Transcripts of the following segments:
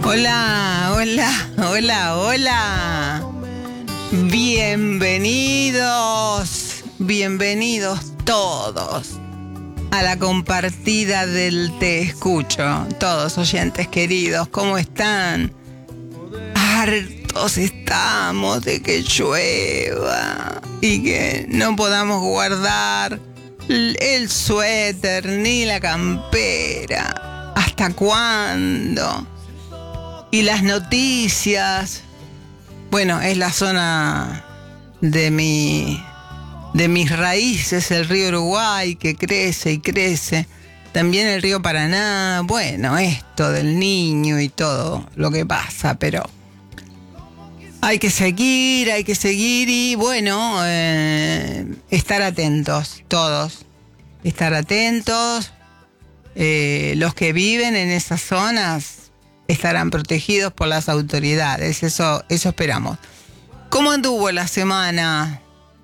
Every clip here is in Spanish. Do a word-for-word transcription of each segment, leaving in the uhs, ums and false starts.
Hola, hola, hola, hola. Bienvenidos, bienvenidos todos a la compartida del Te Escucho. Todos oyentes queridos, ¿cómo están? Hartos estamos de que llueva y que no podamos guardar el suéter ni la campera. ¿Hasta cuándo? Y las noticias, bueno, es la zona de mi, de mis raíces, el río Uruguay, que crece y crece. También el río Paraná, bueno, esto del niño y todo lo que pasa, pero hay que seguir, hay que seguir y bueno, eh, estar atentos, todos. Estar atentos, eh, los que viven en esas zonas estarán protegidos por las autoridades, eso, eso esperamos. ¿Cómo anduvo la semana?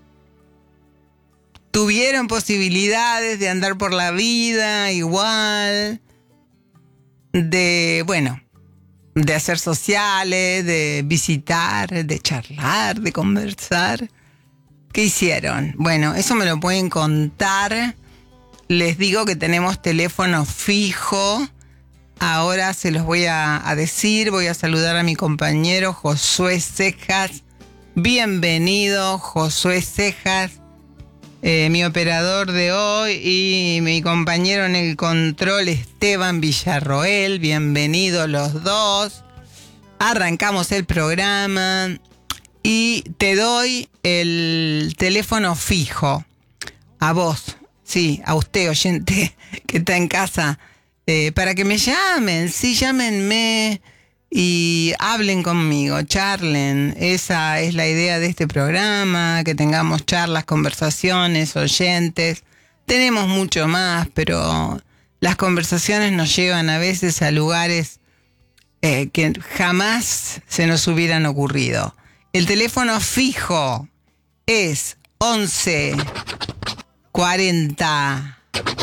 ¿Tuvieron posibilidades de andar por la vida igual? De, bueno, de hacer sociales, de visitar, de charlar, de conversar. ¿Qué hicieron? Bueno, eso me lo pueden contar. Les digo que tenemos teléfono fijo. Ahora se los voy a, a decir, voy a saludar a mi compañero Josué Cejas. Bienvenido, Josué Cejas, eh, mi operador de hoy, y mi compañero en el control, Esteban Villarroel. Bienvenidos los dos. Arrancamos el programa y te doy el teléfono fijo. A vos, sí, a usted, oyente, que está en casa. Eh, para que me llamen, sí, llámenme y hablen conmigo, charlen. Esa es la idea de este programa, que tengamos charlas, conversaciones, oyentes. Tenemos mucho más, pero las conversaciones nos llevan a veces a lugares eh, que jamás se nos hubieran ocurrido. El teléfono fijo es once cuarenta...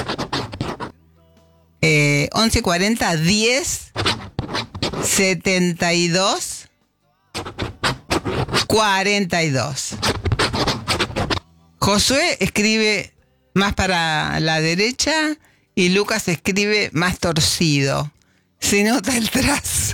Eh, once cuarenta diez setenta y dos cuarenta y dos. Josué escribe más para la derecha y Lucas escribe más torcido. Se nota el trazo.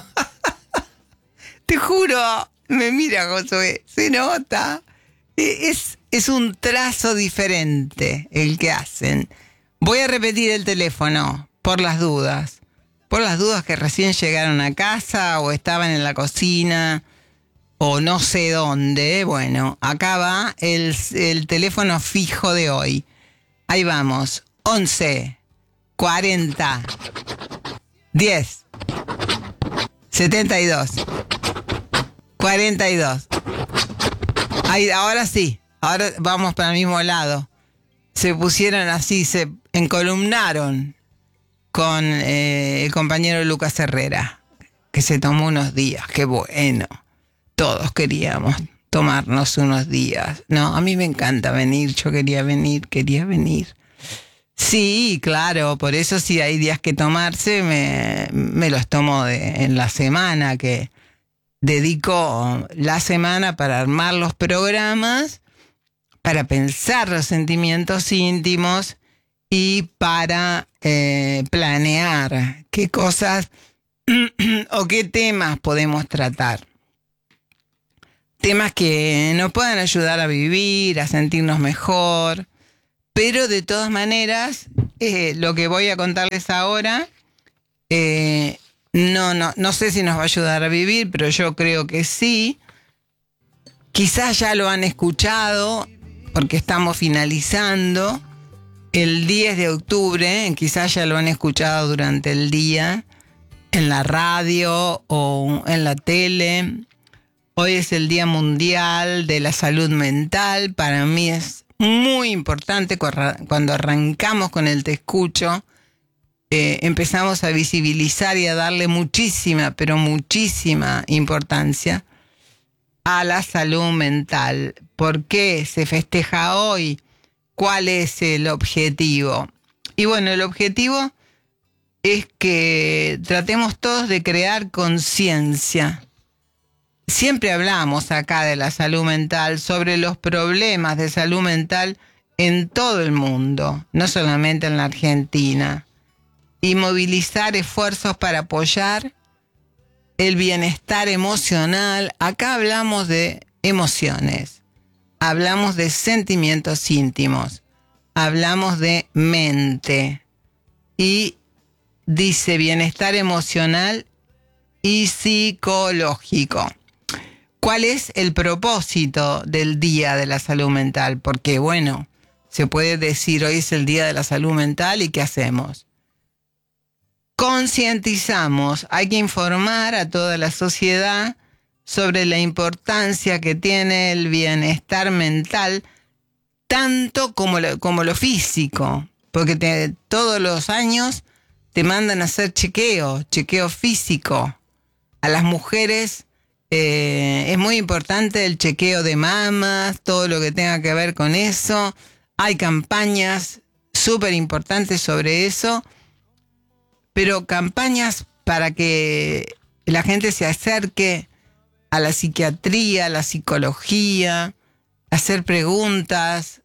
Te juro, me mira Josué, se nota. Es, es un trazo diferente el que hacen. Voy a repetir el teléfono, por las dudas. Por las dudas que recién llegaron a casa o estaban en la cocina o no sé dónde. Bueno, acá va el, el teléfono fijo de hoy. Ahí vamos. once cuarenta diez setenta y dos cuarenta y dos. Ahí, ahora sí. Ahora vamos para el mismo lado. Se pusieron así, se encolumnaron con eh, el compañero Lucas Herrera, que se tomó unos días. Qué bueno. Todos queríamos tomarnos unos días. No, a mí me encanta venir. Yo quería venir, quería venir. Sí, claro, por eso si hay días que tomarse, me, me los tomo de, en la semana, que dedico la semana para armar los programas, para pensar los sentimientos íntimos y para eh, planear qué cosas o qué temas podemos tratar. Temas que nos puedan ayudar a vivir, a sentirnos mejor, pero de todas maneras, eh, lo que voy a contarles ahora, eh, no, no, no sé si nos va a ayudar a vivir, pero yo creo que sí. Quizás ya lo han escuchado, porque estamos finalizando el diez de octubre, quizás ya lo han escuchado durante el día, en la radio o en la tele. Hoy es el Día Mundial de la Salud Mental. Para mí es muy importante cuando arrancamos con el Te Escucho, eh, empezamos a visibilizar y a darle muchísima, pero muchísima importancia a la salud mental. ¿Por qué se festeja hoy? ¿Cuál es el objetivo? Y bueno, el objetivo es que tratemos todos de crear conciencia. Siempre hablamos acá de la salud mental, sobre los problemas de salud mental en todo el mundo, no solamente en la Argentina, y movilizar esfuerzos para apoyar el bienestar emocional. Acá hablamos de emociones, hablamos de sentimientos íntimos, hablamos de mente y dice bienestar emocional y psicológico. ¿Cuál es el propósito del Día de la Salud Mental? Porque, bueno, se puede decir hoy es el Día de la Salud Mental y ¿qué hacemos? Concientizamos, hay que informar a toda la sociedad sobre la importancia que tiene el bienestar mental, tanto como lo, como lo físico, porque te, todos los años te mandan a hacer chequeo, chequeo físico. A las mujeres eh, es muy importante el chequeo de mamas, todo lo que tenga que ver con eso. Hay campañas súper importantes sobre eso, pero campañas para que la gente se acerque a la psiquiatría, a la psicología, hacer preguntas.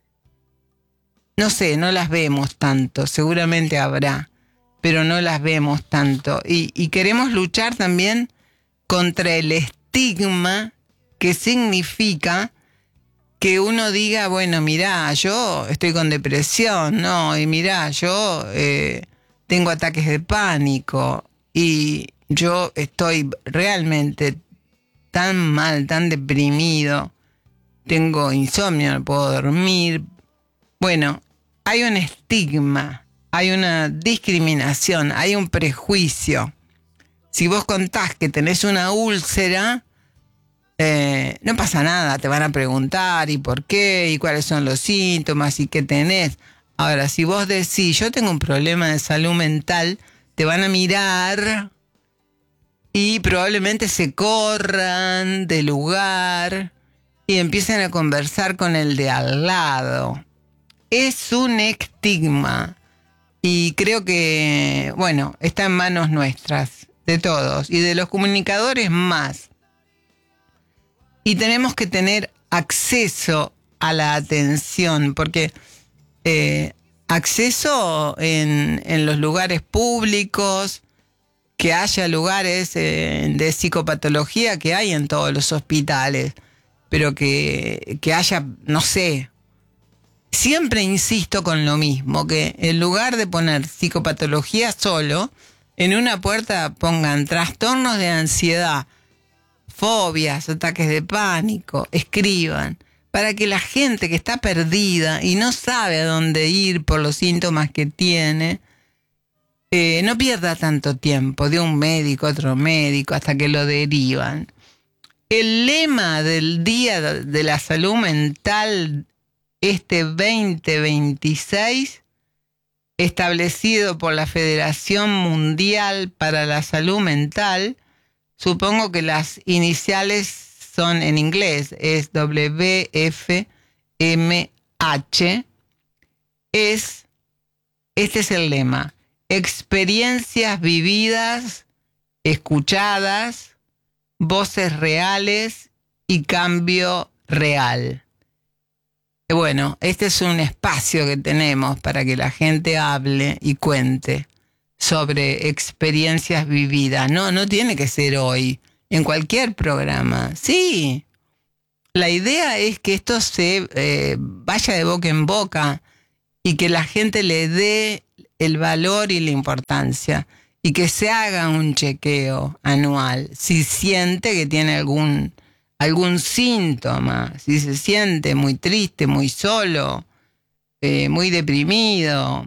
No sé, no las vemos tanto, seguramente habrá, pero no las vemos tanto. Y, y queremos luchar también contra el estigma que significa que uno diga, bueno, mirá, yo estoy con depresión, no, y mirá, yo eh, tengo ataques de pánico, y yo estoy realmente tan mal, tan deprimido, tengo insomnio, no puedo dormir. Bueno, hay un estigma, hay una discriminación, hay un prejuicio. Si vos contás que tenés una úlcera, eh, no pasa nada, te van a preguntar y por qué, y cuáles son los síntomas y qué tenés. Ahora, si vos decís, yo tengo un problema de salud mental, te van a mirar y probablemente se corran del lugar y empiecen a conversar con el de al lado. Es un estigma y creo que, bueno, está en manos nuestras, de todos y de los comunicadores más. Y tenemos que tener acceso a la atención, porque eh, acceso en, en los lugares públicos, que haya lugares eh, de psicopatología que hay en todos los hospitales, pero que, que haya, no sé, siempre insisto con lo mismo, que en lugar de poner psicopatología solo, en una puerta pongan trastornos de ansiedad, fobias, ataques de pánico, escriban, para que la gente que está perdida y no sabe a dónde ir por los síntomas que tiene, eh, no pierda tanto tiempo de un médico a otro médico hasta que lo derivan. El lema del Día de la Salud Mental este veinte veintiséis, establecido por la Federación Mundial para la Salud Mental, supongo que las iniciales son en inglés, es W F M H, es, este es el lema: experiencias vividas, escuchadas, voces reales y cambio real. Bueno, este es un espacio que tenemos para que la gente hable y cuente sobre experiencias vividas. No, no tiene que ser hoy, en cualquier programa. Sí, la idea es que esto se eh, vaya de boca en boca y que la gente le dé el valor y la importancia y que se haga un chequeo anual si siente que tiene algún, algún síntoma, si se siente muy triste, muy solo, eh, muy deprimido.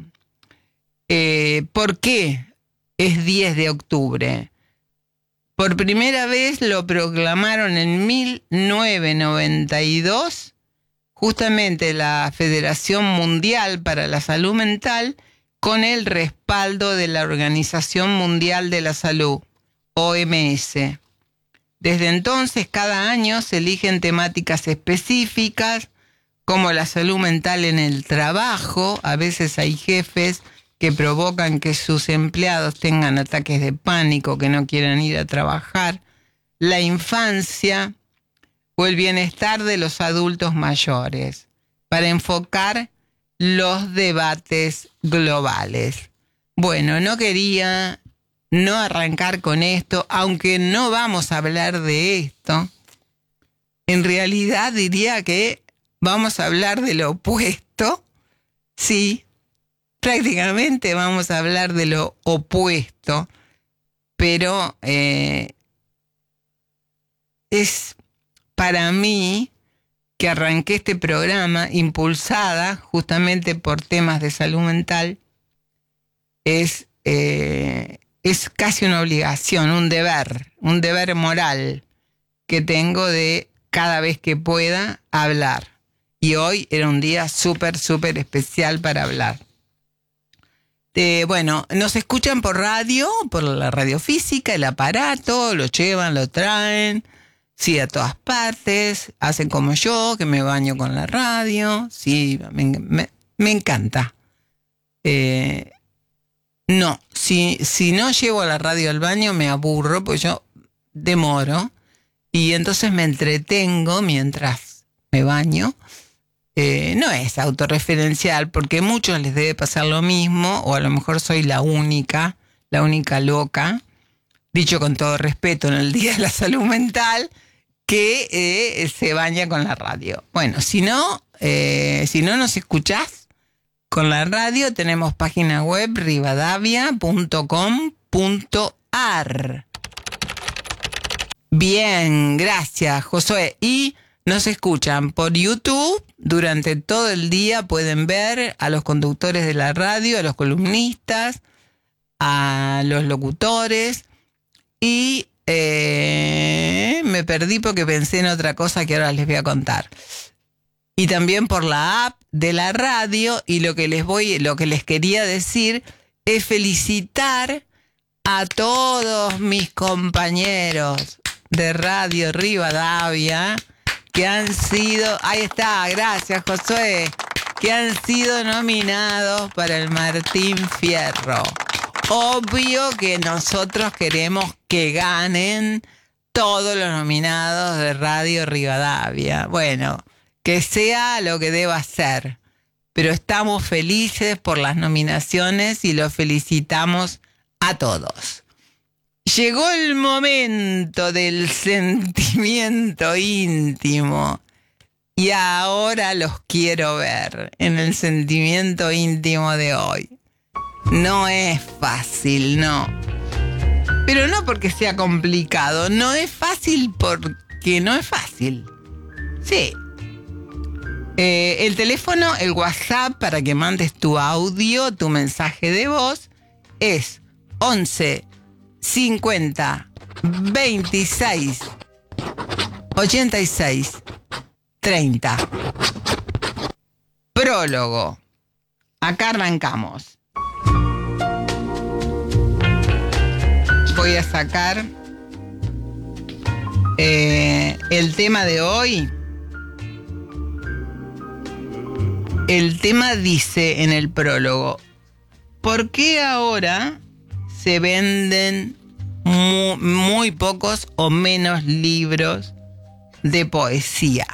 Eh, ¿Por qué es diez de octubre? Por primera vez lo proclamaron en mil novecientos noventa y dos, justamente la Federación Mundial para la Salud Mental, con el respaldo de la Organización Mundial de la Salud, O M S. Desde entonces, cada año se eligen temáticas específicas, como la salud mental en el trabajo. A veces hay jefes que provocan que sus empleados tengan ataques de pánico, que no quieran ir a trabajar, la infancia o el bienestar de los adultos mayores, para enfocar los debates globales. Bueno, no quería no arrancar con esto, aunque no vamos a hablar de esto. En realidad diría que vamos a hablar de lo opuesto. Sí, prácticamente vamos a hablar de lo opuesto, pero eh, es para mí que arranqué este programa impulsada justamente por temas de salud mental, es, eh, es casi una obligación, un deber, un deber moral que tengo de cada vez que pueda hablar. Y hoy era un día súper, súper especial para hablar. Eh, bueno, nos escuchan por radio, por la radio física, el aparato, lo llevan, lo traen, sí, a todas partes, hacen como yo, que me baño con la radio, sí, me, me, me encanta. Eh, no, si, si no llevo la radio al baño me aburro, pues yo demoro, y entonces me entretengo mientras me baño. Eh, no es autorreferencial, porque a muchos les debe pasar lo mismo, o a lo mejor soy la única, la única loca, dicho con todo respeto en el Día de la Salud Mental, que eh, se baña con la radio. Bueno, si no, eh, si no nos escuchás con la radio, tenemos página web rivadavia punto com punto ar. Bien, gracias, Josué. Y nos escuchan por YouTube durante todo el día. Pueden ver a los conductores de la radio, a los columnistas, a los locutores. Y eh, me perdí porque pensé en otra cosa que ahora les voy a contar. Y también por la app de la radio. Y lo que les voy, lo que les quería decir es felicitar a todos mis compañeros de Radio Rivadavia, que han sido, ahí está, gracias Josué, que han sido nominados para el Martín Fierro. Obvio que nosotros queremos que ganen todos los nominados de Radio Rivadavia. Bueno, que sea lo que deba ser, pero estamos felices por las nominaciones y los felicitamos a todos. Llegó el momento del sentimiento íntimo y ahora los quiero ver en el sentimiento íntimo de hoy. No es fácil, no. Pero no porque sea complicado, no es fácil porque no es fácil. Sí. Eh, el teléfono, el WhatsApp para que mandes tu audio, tu mensaje de voz es once cincuenta veintiséis ochenta y seis treinta. Prólogo. Acá arrancamos. Voy a sacar eh, el tema de hoy. El tema dice en el prólogo: ¿por qué ahora se venden muy, muy pocos o menos libros de poesía?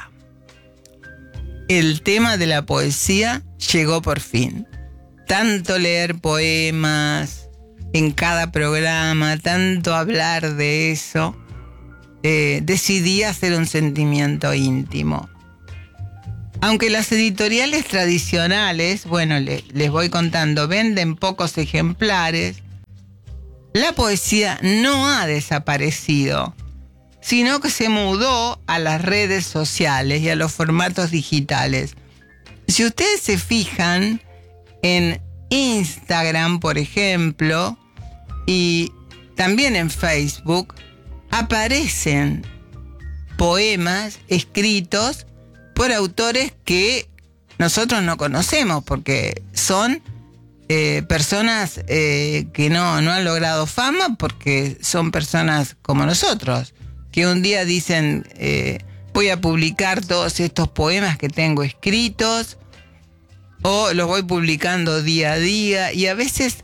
El tema de la poesía llegó por fin. Tanto leer poemas en cada programa, tanto hablar de eso, eh, decidí hacer un sentimiento íntimo. Aunque las editoriales tradicionales, bueno, le, les voy contando, venden pocos ejemplares, la poesía no ha desaparecido, sino que se mudó a las redes sociales y a los formatos digitales. Si ustedes se fijan en Instagram, por ejemplo, y también en Facebook, aparecen poemas escritos por autores que nosotros no conocemos, porque son eh, personas eh, que no, no han logrado fama, porque son personas como nosotros, que un día dicen, eh, voy a publicar todos estos poemas que tengo escritos, o los voy publicando día a día, y a veces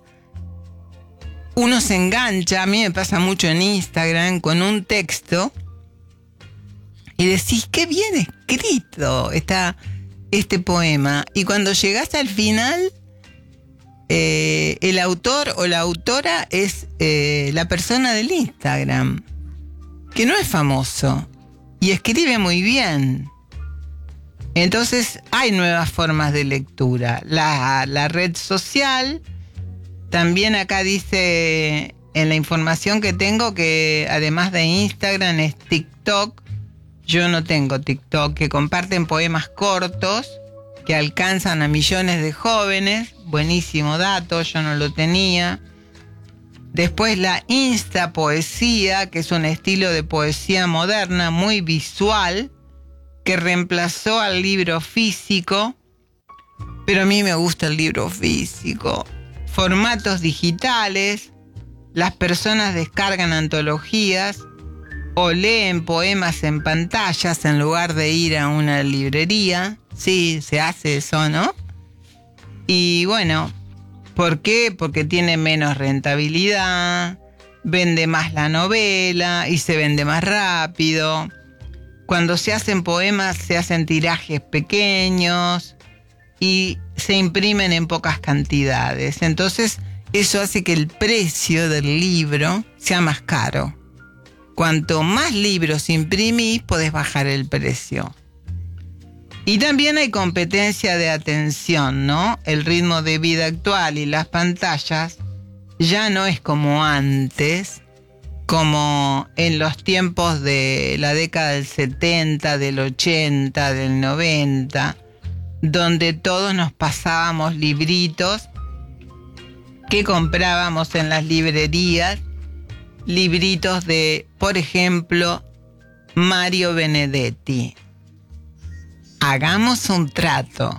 uno se engancha, a mí me pasa mucho en Instagram, con un texto y decís, qué bien escrito está este poema, y cuando llegás al final, eh, el autor o la autora es eh, la persona del Instagram, que no es famoso y escribe muy bien. Entonces hay nuevas formas de lectura. La, la red social, también acá dice en la información que tengo que además de Instagram es TikTok. Yo no tengo TikTok, que comparten poemas cortos que alcanzan a millones de jóvenes. Buenísimo dato, yo no lo tenía. Después la Insta Poesía, que es un estilo de poesía moderna muy visual, que reemplazó al libro físico, pero a mí me gusta el libro físico. Formatos digitales, las personas descargan antologías o leen poemas en pantallas en lugar de ir a una librería. Sí, se hace eso, ¿no? Y bueno, ¿por qué? Porque tiene menos rentabilidad, vende más la novela y se vende más rápido. Cuando se hacen poemas se hacen tirajes pequeños y se imprimen en pocas cantidades. Entonces eso hace que el precio del libro sea más caro. Cuanto más libros imprimís, podés bajar el precio. Y también hay competencia de atención, ¿no? El ritmo de vida actual y las pantallas ya no es como antes, como en los tiempos de la década del setenta, del ochenta, del noventa, donde todos nos pasábamos libritos que comprábamos en las librerías, libritos de, por ejemplo, Mario Benedetti. Hagamos un trato.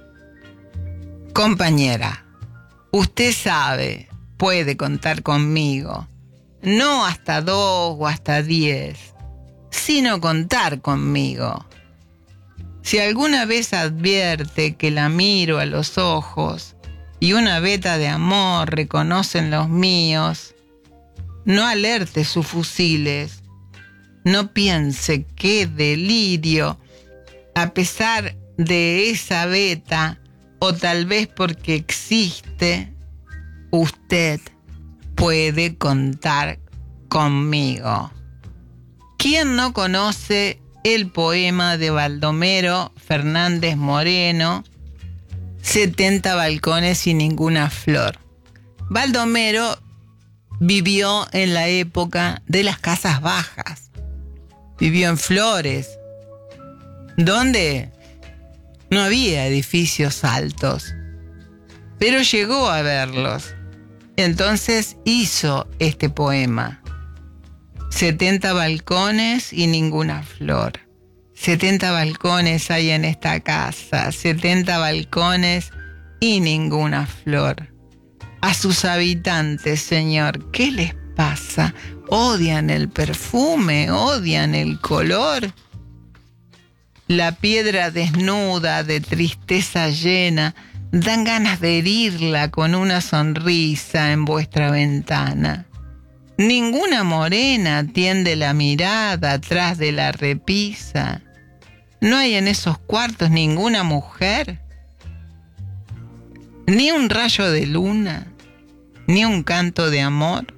Compañera, usted sabe, puede contar conmigo. No hasta dos o hasta diez, sino contar conmigo. Si alguna vez advierte que la miro a los ojos y una veta de amor reconocen los míos, no alerte sus fusiles, no piense qué delirio, a pesar de esa veta, o tal vez porque existe, usted puede contar conmigo. ¿Quién no conoce el poema de Baldomero Fernández Moreno, setenta balcones y ninguna flor? Baldomero vivió en la época de las casas bajas, vivió en Flores, donde no había edificios altos, pero llegó a verlos. Entonces hizo este poema, setenta balcones y ninguna flor. setenta balcones hay en esta casa, setenta balcones y ninguna flor. A sus habitantes, Señor, ¿qué les pasa? ¿Odian el perfume? ¿Odian el color? La piedra desnuda, de tristeza llena, dan ganas de herirla con una sonrisa en vuestra ventana. Ninguna morena tiende la mirada atrás de la repisa. No hay en esos cuartos ninguna mujer, ni un rayo de luna, ni un canto de amor.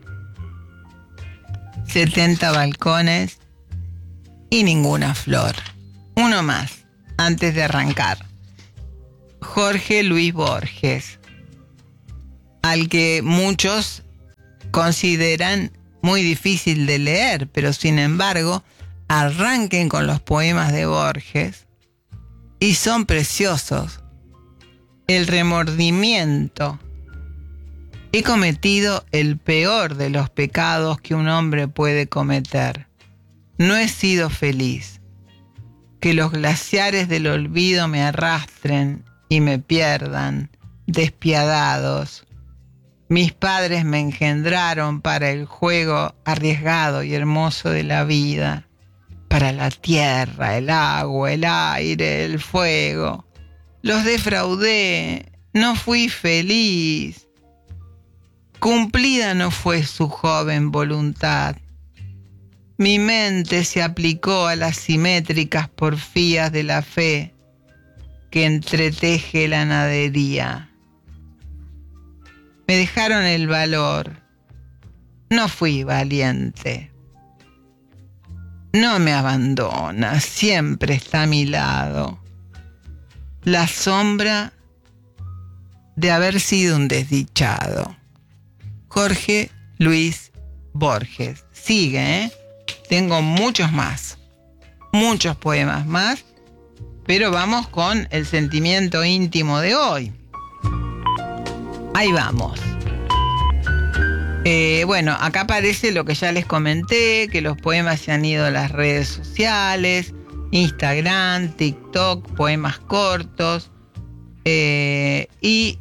setenta balcones y ninguna flor. Uno más, antes de arrancar. Jorge Luis Borges, al que muchos consideran muy difícil de leer, pero sin embargo, arranquen con los poemas de Borges y son preciosos. El remordimiento. He cometido el peor de los pecados que un hombre puede cometer. No he sido feliz. Que los glaciares del olvido me arrastren y me pierdan, despiadados. Mis padres me engendraron para el juego arriesgado y hermoso de la vida, para la tierra, el agua, el aire, el fuego. los defraudé, no fui feliz. Cumplida no fue su joven voluntad. Mi mente se aplicó a las simétricas porfías de la fe que entreteje la nadería. Me dejaron el valor. No fui valiente. No me abandona, siempre está a mi lado. La sombra de haber sido un desdichado. Jorge Luis Borges. Sigue, ¿eh? Tengo muchos más. Muchos poemas más. Pero vamos con el sentimiento íntimo de hoy. Ahí vamos. Eh, bueno, acá aparece lo que ya les comenté, que los poemas se han ido a las redes sociales, Instagram, TikTok, poemas cortos. Eh, y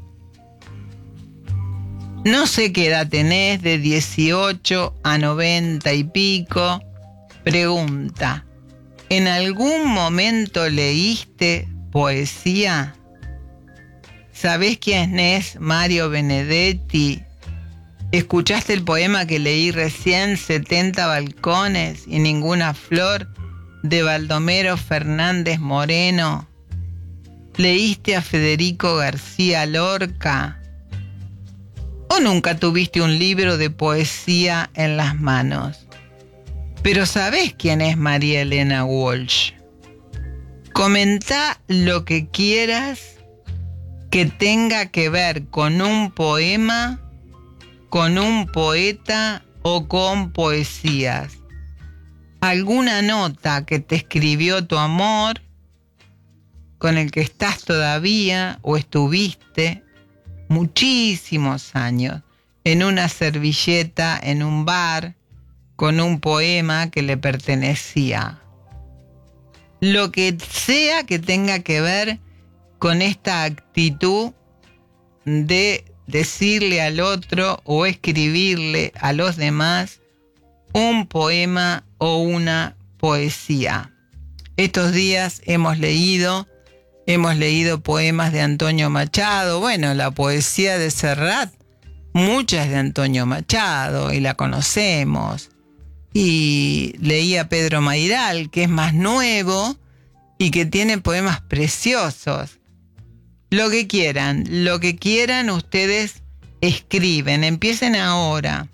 no sé qué edad tenés, de dieciocho a noventa y pico. Pregunta, ¿en algún momento leíste poesía? ¿Sabés quién es Mario Benedetti? ¿Escuchaste el poema que leí recién, setenta balcones y ninguna flor, de Baldomero Fernández Moreno? ¿Leíste a Federico García Lorca? ¿O nunca tuviste un libro de poesía en las manos? Pero ¿sabés quién es María Elena Walsh? Comentá lo que quieras que tenga que ver con un poema, con un poeta o con poesías. Alguna nota que te escribió tu amor, con el que estás todavía o estuviste muchísimos años, en una servilleta, en un bar, con un poema que le pertenecía. Lo que sea que tenga que ver con esta actitud de decirle al otro o escribirle a los demás un poema o una poesía. Estos días hemos leído, hemos leído poemas de Antonio Machado. Bueno, la poesía de Serrat, mucha es de Antonio Machado y la conocemos. Y leí a Pedro Mairal, que es más nuevo y que tiene poemas preciosos. Lo que quieran, lo que quieran ustedes escriben, empiecen ahora.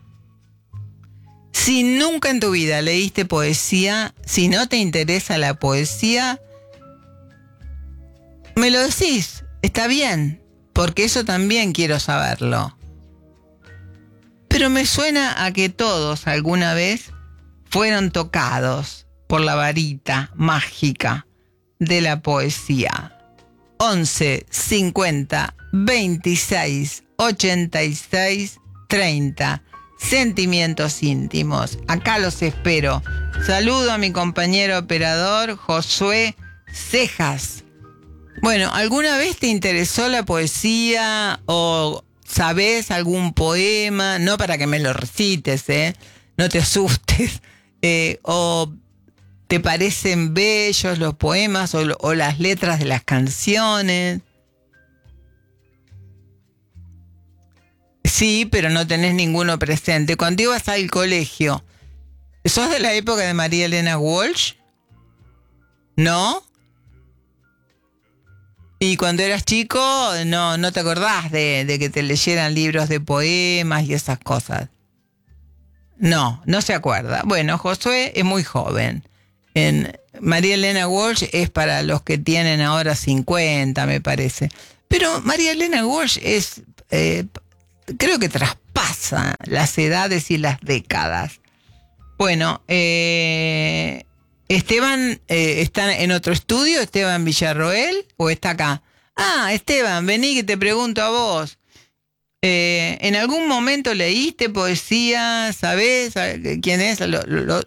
Si nunca en tu vida leíste poesía, si no te interesa la poesía, me lo decís, está bien, porque eso también quiero saberlo. Pero me suena a que todos alguna vez fueron tocados por la varita mágica de la poesía. once, cincuenta, veintiséis, ochenta y seis, treinta. Sentimientos íntimos. Acá los espero. Saludo a mi compañero operador Josué Cejas. Bueno, ¿alguna vez te interesó la poesía o sabés algún poema? No para que me lo recites, ¿eh? No te asustes. Eh, o te parecen bellos los poemas o, o las letras de las canciones. Sí, pero no tenés ninguno presente. Cuando ibas al colegio, ¿sos de la época de María Elena Walsh? ¿No? Y cuando eras chico, no, no te acordás de, de que te leyeran libros de poemas y esas cosas. No, no se acuerda. Bueno, Josué es muy joven. En María Elena Walsh es para los que tienen ahora cincuenta, me parece. Pero María Elena Walsh es, eh, creo que traspasa las edades y las décadas. Bueno, eh... Esteban, eh, ¿está en otro estudio? ¿Esteban Villarroel? ¿O está acá? Ah, Esteban, vení que te pregunto a vos. Eh, ¿En algún momento leíste poesía? ¿Sabés quién es? Lo, lo, lo...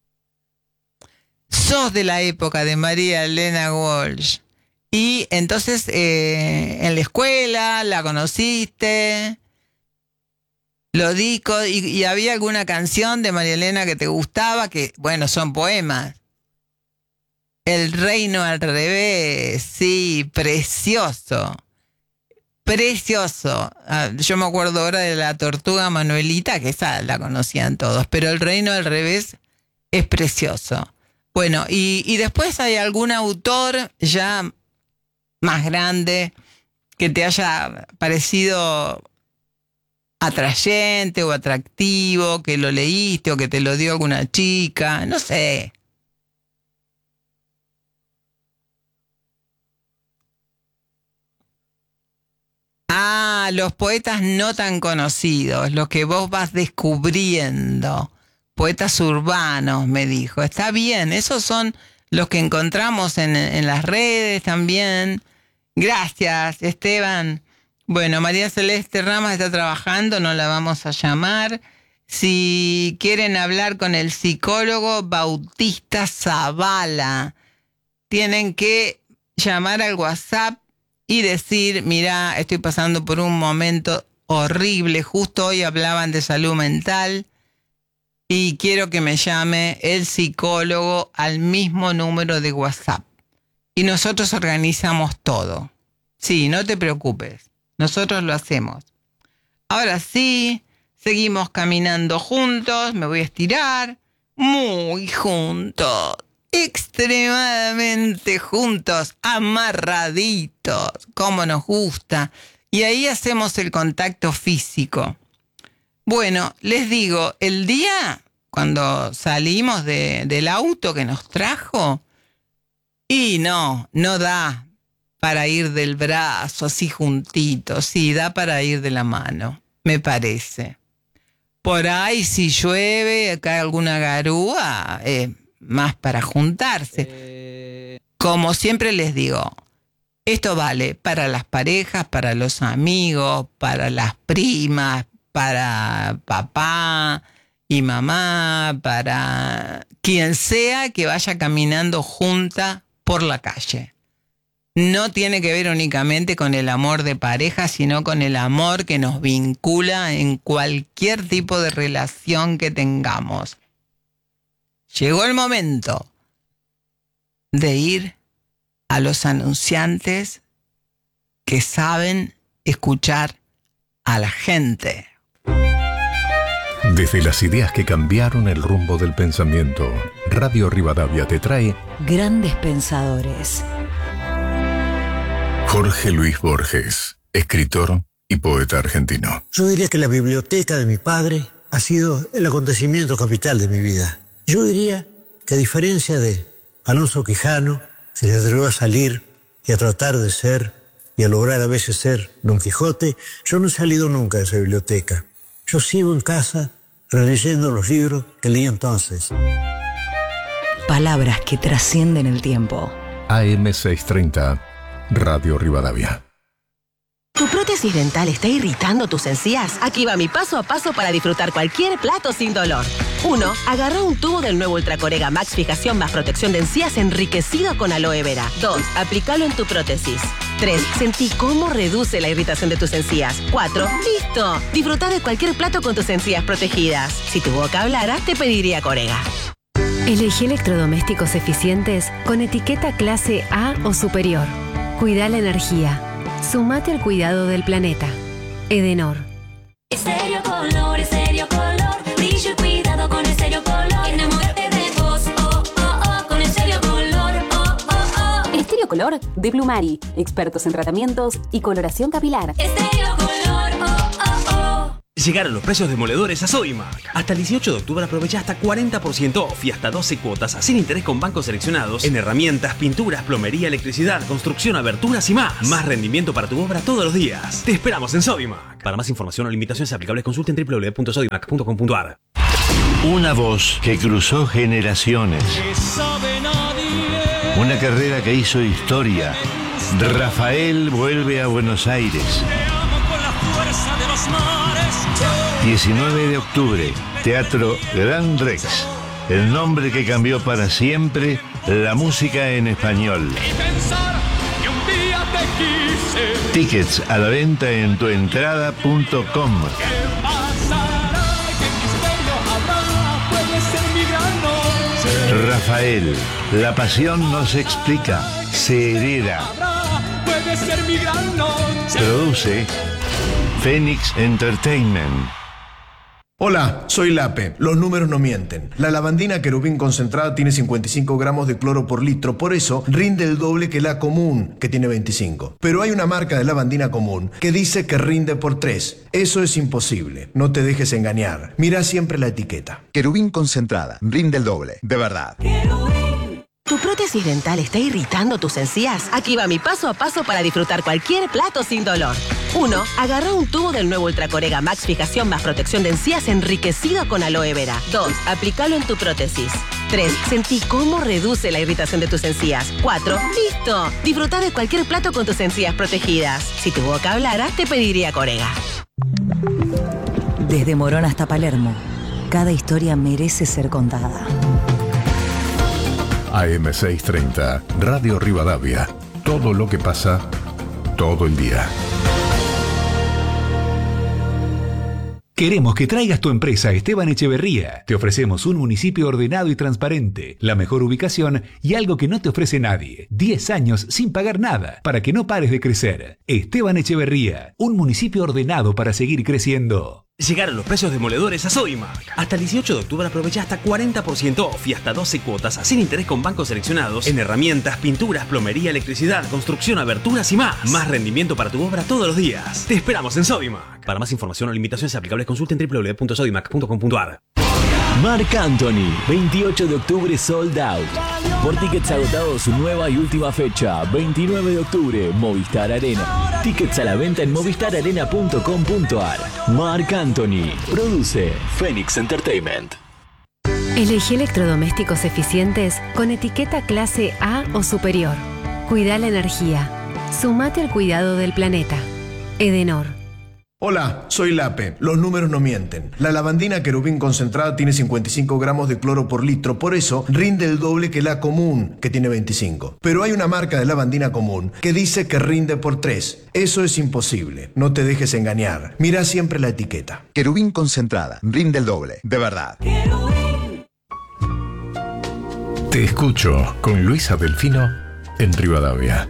Sos de la época de María Elena Walsh. Y entonces, eh, en la escuela, ¿la conociste? Lo dico, y, y había alguna canción de María Elena que te gustaba, que, bueno, son poemas. El reino al revés, sí, precioso. Precioso. Ah, yo me acuerdo ahora de la tortuga Manuelita, que esa la conocían todos, pero el reino al revés es precioso. Bueno, y, y después hay algún autor ya más grande que te haya parecido atrayente o atractivo, que lo leíste o que te lo dio alguna chica, no sé. Ah, los poetas no tan conocidos, los que vos vas descubriendo. Poetas urbanos, me dijo. Está bien, esos son los que encontramos en, en las redes también. Gracias, Esteban. Bueno, María Celeste Ramos está trabajando, no la vamos a llamar. Si quieren hablar con el psicólogo Bautista Zavala, tienen que llamar al WhatsApp y decir, mira, estoy pasando por un momento horrible, justo hoy hablaban de salud mental y quiero que me llame el psicólogo al mismo número de WhatsApp. Y nosotros organizamos todo. Sí, no te preocupes, nosotros lo hacemos. Ahora sí, seguimos caminando juntos, me voy a estirar, muy juntos. Extremadamente juntos, amarraditos, como nos gusta. Y ahí hacemos el contacto físico. Bueno, les digo, el día cuando salimos de, del auto que nos trajo, y no, no da para ir del brazo así juntitos, sí, da para ir de la mano, me parece. Por ahí si llueve, acá alguna garúa, eh, más para juntarse. Eh... Como siempre les digo, esto vale para las parejas, para los amigos, para las primas, para papá y mamá, para quien sea que vaya caminando junta por la calle. No tiene que ver únicamente con el amor de pareja, sino con el amor que nos vincula en cualquier tipo de relación que tengamos. Llegó el momento de ir a los anunciantes que saben escuchar a la gente. Desde las ideas que cambiaron el rumbo del pensamiento, Radio Rivadavia te trae Grandes Pensadores. Jorge Luis Borges, escritor y poeta argentino. Yo diría que la biblioteca de mi padre ha sido el acontecimiento capital de mi vida. Yo diría que a diferencia de Alonso Quijano, se le atrevió a salir y a tratar de ser y a lograr a veces ser Don Quijote, yo no he salido nunca de esa biblioteca. Yo sigo en casa releyendo los libros que leí entonces. Palabras que trascienden el tiempo. A M seiscientos treinta, Radio Rivadavia. ¿Tu prótesis dental está irritando tus encías? Aquí va mi paso a paso para disfrutar cualquier plato sin dolor. uno. Agarra un tubo del nuevo Ultracorega Max Fijación más protección de encías enriquecido con aloe vera. dos. Aplícalo en tu prótesis. tres. Sentí cómo reduce la irritación de tus encías. cuatro. ¡Listo! Disfruta de cualquier plato con tus encías protegidas. Si tu boca hablara, te pediría Corega. Elegí electrodomésticos eficientes con etiqueta clase A o superior. Cuida la energía. Sumate al cuidado del planeta. Edenor. Estéreo Color, Estéreo Color. Brillo y cuidado con Estéreo Color. Enamórate de vos, oh, oh, oh. Con Estéreo Color, oh, oh, oh. Estéreo Color de Blumari. Expertos en tratamientos y coloración capilar. Estéreo Color, oh, oh, oh. Llegaron los precios demoledores a Sodimac. Hasta el dieciocho de octubre aprovecha hasta cuarenta por ciento off y hasta doce cuotas sin interés con bancos seleccionados en herramientas, pinturas, plomería, electricidad, construcción, aberturas y más. Más rendimiento para tu obra todos los días. Te esperamos en Sodimac. Para más información o limitaciones aplicables consulta en doble u doble u doble u punto sodimac punto com punto a r. Una voz que cruzó generaciones. Una carrera que hizo historia. Rafael vuelve a Buenos Aires. diecinueve de octubre, Teatro Gran Rex. El nombre que cambió para siempre la música en español. Tickets a la venta en tuentrada punto com. Rafael, la pasión no se explica, se hereda. Puede ser mi gran noche. Produce Phoenix Entertainment. Hola, soy Lape. Los números no mienten. La lavandina querubín concentrada tiene cincuenta y cinco gramos de cloro por litro, por eso rinde el doble que la común, que tiene veinticinco. Pero hay una marca de lavandina común que dice que rinde por tres. Eso es imposible. No te dejes engañar. Mira siempre la etiqueta. Querubín concentrada, rinde el doble, de verdad. ¿Tu prótesis dental está irritando tus encías? Aquí va mi paso a paso para disfrutar cualquier plato sin dolor. uno. Agarra un tubo del nuevo Ultracorega Max Fijación más Protección de Encías enriquecido con aloe vera. dos. Aplícalo en tu prótesis. tres. Sentí cómo reduce la irritación de tus encías. cuatro. ¡Listo! Disfruta de cualquier plato con tus encías protegidas. Si tu boca hablara, te pediría Corega. Desde Morón hasta Palermo, cada historia merece ser contada. A M seiscientos treinta, Radio Rivadavia. Todo lo que pasa, todo el día. Queremos que traigas tu empresa a Esteban Echeverría. Te ofrecemos un municipio ordenado y transparente, la mejor ubicación y algo que no te ofrece nadie. diez años sin pagar nada, para que no pares de crecer. Esteban Echeverría, un municipio ordenado para seguir creciendo. Llegaron los precios demoledores a Sodimac. Hasta el dieciocho de octubre aprovecha hasta cuarenta por ciento off y hasta doce cuotas sin interés con bancos seleccionados en herramientas, pinturas, plomería, electricidad, construcción, aberturas y más. Más rendimiento para tu obra todos los días. Te esperamos en Sodimac. Para más información o limitaciones aplicables consulta en w w w punto sodimac punto com punto a r. Marc Anthony, veintiocho de octubre sold out. Por tickets agotados, su nueva y última fecha, veintinueve de octubre, Movistar Arena. Tickets a la venta en movistar arena punto com punto a r. Marc Anthony, produce Phoenix Entertainment. Elegí electrodomésticos eficientes con etiqueta clase A o superior. Cuida la energía. Sumate al cuidado del planeta. Edenor. Hola, soy Lape. Los números no mienten. La lavandina querubín concentrada tiene cincuenta y cinco gramos de cloro por litro, por eso rinde el doble que la común, que tiene veinticinco. Pero hay una marca de lavandina común que dice que rinde por tres. Eso es imposible. No te dejes engañar. Mira siempre la etiqueta. Querubín concentrada, rinde el doble, de verdad. Te escucho con Luisa Delfino en Rivadavia.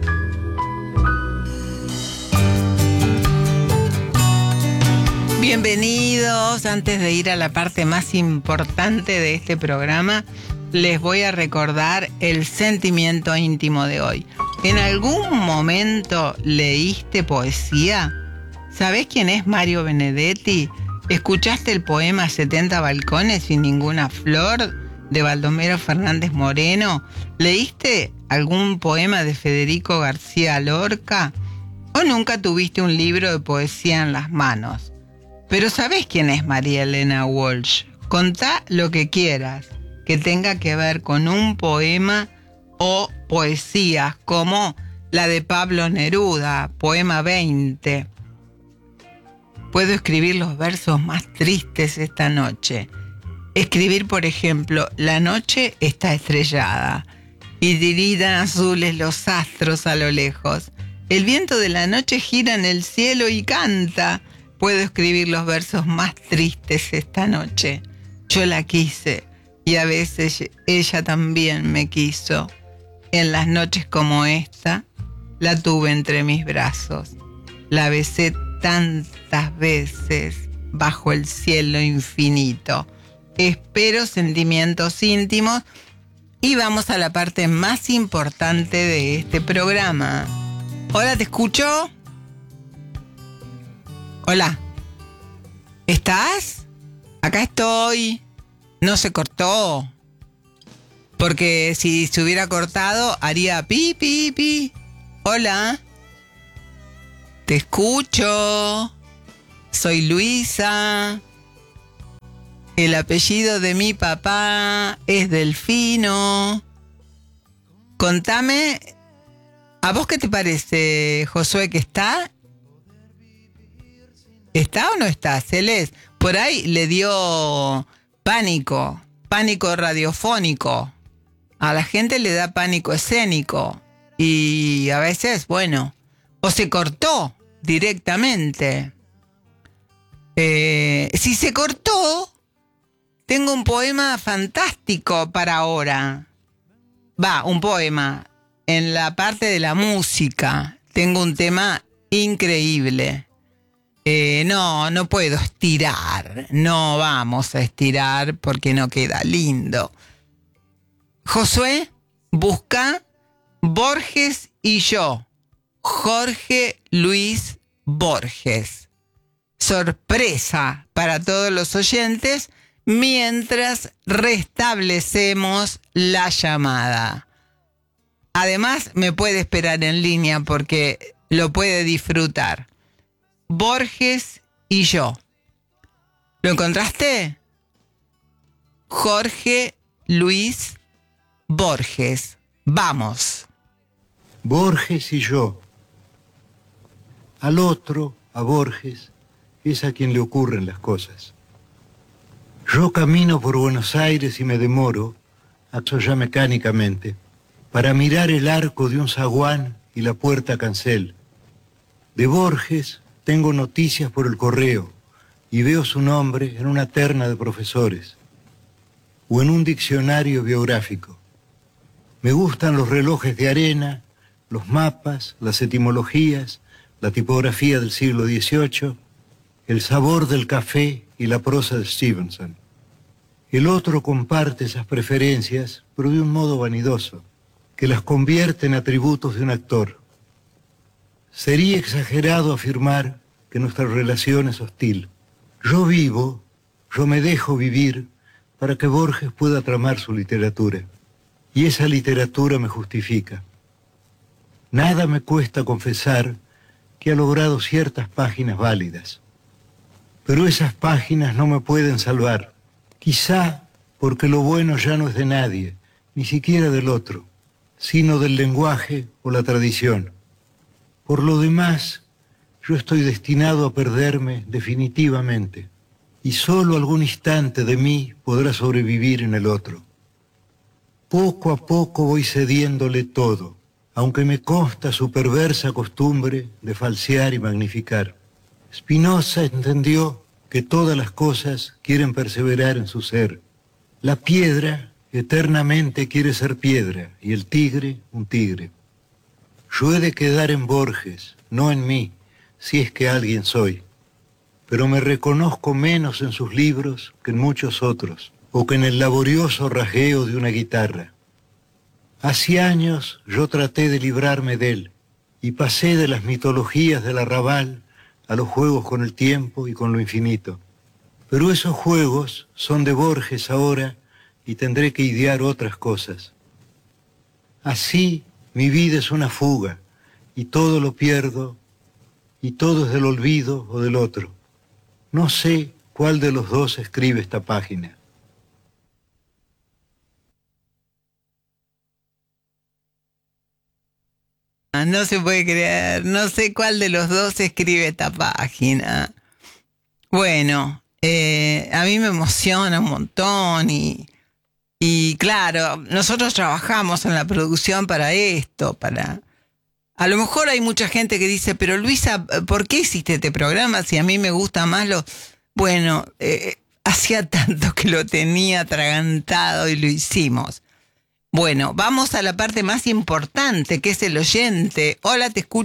Bienvenidos. Antes de ir a la parte más importante de este programa, les voy a recordar el sentimiento íntimo de hoy. ¿En algún momento leíste poesía? ¿Sabés quién es Mario Benedetti? ¿Escuchaste el poema setenta balcones sin ninguna flor de Baldomero Fernández Moreno? ¿Leíste algún poema de Federico García Lorca? ¿O nunca tuviste un libro de poesía en las manos? Pero ¿sabés quién es María Elena Walsh? Contá lo que quieras que tenga que ver con un poema o poesías como la de Pablo Neruda, poema veinte. Puedo escribir los versos más tristes esta noche. Escribir, por ejemplo, la noche está estrellada y tiritan azules los astros a lo lejos. El viento de la noche gira en el cielo y canta. Puedo escribir los versos más tristes esta noche. Yo la quise y a veces ella también me quiso. En las noches como esta, la tuve entre mis brazos. La besé tantas veces bajo el cielo infinito. Espero sentimientos íntimos y vamos a la parte más importante de este programa. Hola, ¿te escucho? Hola. ¿Estás? Acá estoy. No se cortó. Porque si se hubiera cortado, haría pi, pi, pi. Hola. Te escucho. Soy Luisa. El apellido de mi papá es Delfino. Contame, ¿a vos qué te parece, Josué, que está? ¿Está o no está? Celeste, por ahí le dio pánico, pánico radiofónico. A la gente le da pánico escénico. Y a veces, bueno, o se cortó directamente. Eh, si se cortó, tengo un poema fantástico para ahora. va, un poema. En la parte de la música tengo un tema increíble. Eh, no, no puedo estirar. No vamos a estirar porque no queda lindo. Josué, busca Borges y yo. Jorge Luis Borges. Sorpresa para todos los oyentes mientras restablecemos la llamada. Además, me puede esperar en línea porque lo puede disfrutar. Borges y yo. ¿Lo encontraste? Jorge Luis Borges. Vamos. Borges y yo. Al otro, a Borges, es a quien le ocurren las cosas. Yo camino por Buenos Aires y me demoro, acto ya mecánicamente, para mirar el arco de un zaguán y la puerta cancel. De Borges tengo noticias por el correo y veo su nombre en una terna de profesores o en un diccionario biográfico. Me gustan los relojes de arena, los mapas, las etimologías, la tipografía del siglo dieciocho, el sabor del café y la prosa de Stevenson. El otro comparte esas preferencias, pero de un modo vanidoso, que las convierte en atributos de un actor. Sería exagerado afirmar que nuestra relación es hostil. Yo vivo, yo me dejo vivir para que Borges pueda tramar su literatura. Y esa literatura me justifica. Nada me cuesta confesar que ha logrado ciertas páginas válidas. Pero esas páginas no me pueden salvar. Quizá porque lo bueno ya no es de nadie, ni siquiera del otro, sino del lenguaje o la tradición. Por lo demás, yo estoy destinado a perderme definitivamente, y solo algún instante de mí podrá sobrevivir en el otro. Poco a poco voy cediéndole todo, aunque me consta su perversa costumbre de falsear y magnificar. Spinoza entendió que todas las cosas quieren perseverar en su ser. La piedra eternamente quiere ser piedra y el tigre un tigre. Yo he de quedar en Borges, no en mí, si es que alguien soy. Pero me reconozco menos en sus libros que en muchos otros, o que en el laborioso rasgueo de una guitarra. Hace años yo traté de librarme de él, y pasé de las mitologías del arrabal a los juegos con el tiempo y con lo infinito. Pero esos juegos son de Borges ahora, y tendré que idear otras cosas. Así mi vida es una fuga, y todo lo pierdo, y todo es del olvido o del otro. No sé cuál de los dos escribe esta página. No se puede creer, no sé cuál de los dos escribe esta página. Bueno, eh, a mí me emociona un montón y, y claro, nosotros trabajamos en la producción para esto, para... A lo mejor hay mucha gente que dice, pero Luisa, ¿por qué hiciste este programa si a mí me gusta más lo...? Bueno, eh, hacía tanto que lo tenía atragantado y lo hicimos. Bueno, vamos a la parte más importante, que es el oyente. Hola, te escucho.